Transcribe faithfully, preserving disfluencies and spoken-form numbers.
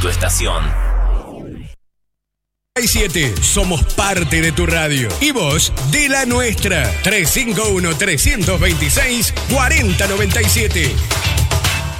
tu estación. siete. Somos parte de tu radio y vos de la nuestra. tres cinco uno, tres dos seis, cuatro cero nueve siete.